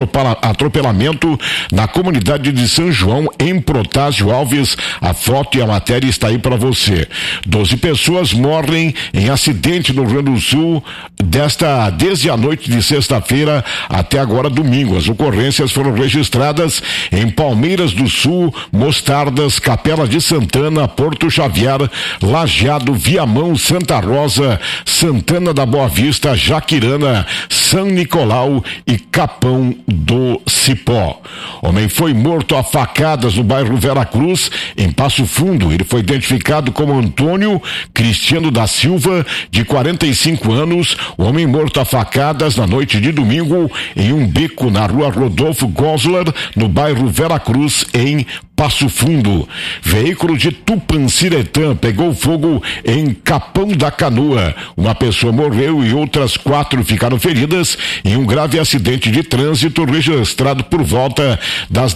atropelamento na comunidade de São João, em Protásio Alves. A foto e a matéria está aí para você. 12 pessoas morrem em acidente no Rio Grande do Sul desde a noite de sexta-feira até agora domingo. As ocorrências foram registradas em Palmeiras do Sul, Mostardas, Capela de Santana, Porto Xavier, Lajeado, Viamão, Santa Rosa, Santana da Boa Vista, Jaquirana, São Nicolau e Capão do Cipó. Homem foi morto a facadas no bairro Veracruz, em Passo Fundo. Ele foi identificado como Antônio Cristiano da Silva, de 45 anos. O homem morto a facadas na noite de domingo em um beco na rua Rodolfo Goslar, no bairro Veracruz, em Passo Fundo. Veículo de Tupanciretã pegou fogo em Capão da Canoa. Uma pessoa morreu e outras 4 ficaram feridas em um grave acidente de trânsito registrado por volta das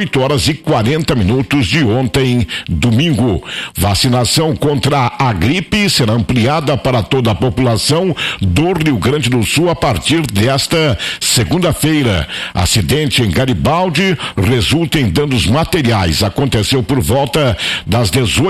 18h40 de ontem, domingo. Vacinação contra a gripe será ampliada para toda a população do Rio Grande do Sul a partir desta segunda-feira. Acidente em Garibaldi resulta em danos materiais. Aconteceu por volta das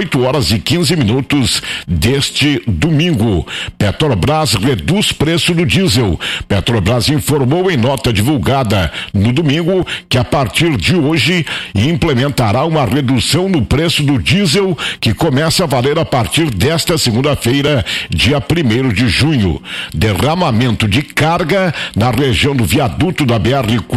18h15 deste domingo. Petrobras reduz preço do diesel. Petrobras informou em nota divulgada no domingo que a partir de hoje implementará uma redução no preço do diesel que começa a valer a partir desta segunda-feira, dia 1º de junho. Derramamento de carga na região do viaduto da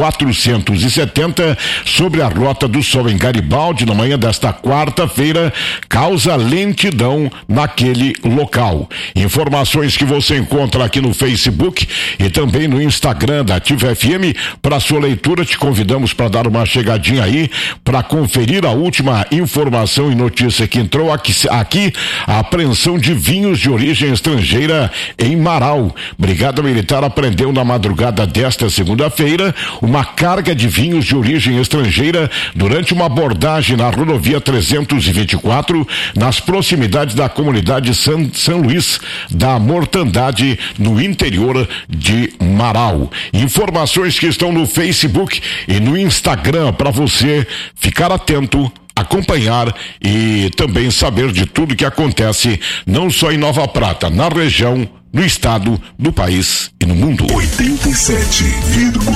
BR-470 sobre a Rota do Sol em Garibaldi na manhã desta quarta-feira causa lentidão naquele local. Informações que você encontra aqui no Facebook e também no Instagram da Ativa FM. Para sua leitura, te convidamos para dar uma chegadinha aí para conferir a última informação e notícia que entrou aqui: a apreensão de vinhos de origem estrangeira em Marau. Brigada Militar apreendeu na madrugada desta segunda-feira uma carga de vinhos de origem estrangeira durante uma abordagem na rodovia 324, nas proximidades da comunidade São Luís da Mortandade, no interior de Marau. Informações que estão no Facebook e no Instagram para você ficar atento, acompanhar e também saber de tudo que acontece, não só em Nova Prata, na região, no estado, no país e no mundo. 87,7